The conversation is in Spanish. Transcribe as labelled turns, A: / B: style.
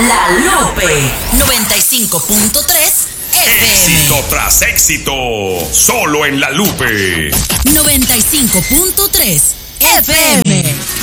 A: La Lupe 95.3 FM.
B: Éxito tras éxito, solo en La Lupe
A: 95.3 FM.